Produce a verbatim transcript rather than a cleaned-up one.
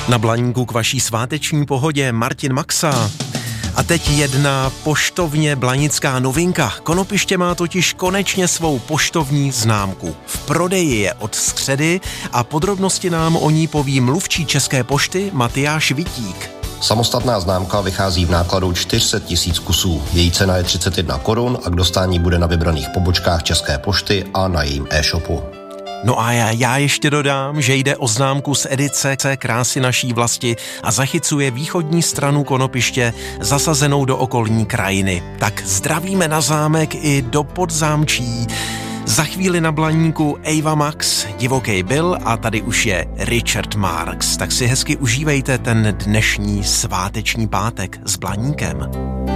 Na Blaníku k vaší sváteční pohodě Martin Maxa. A teď jedna poštovně blanická novinka. Konopiště má totiž konečně svou poštovní známku. V prodeji je od středy a podrobnosti nám o ní poví mluvčí České pošty Matyáš Vitík. Samostatná známka vychází v nákladu čtyři sta tisíc kusů. Její cena je třicet jedna korun a k dostání bude na vybraných pobočkách České pošty a na jejím e-shopu. No a já, já ještě dodám, že jde o známku z edice Krásy naší vlasti a zachycuje východní stranu Konopiště zasazenou do okolní krajiny. Tak zdravíme na zámek i do Podzámčí. Za chvíli na Blaníku Ava Max, Divoký Bill a tady už je Richard Marx. Tak si hezky užívejte ten dnešní sváteční pátek s Blaníkem.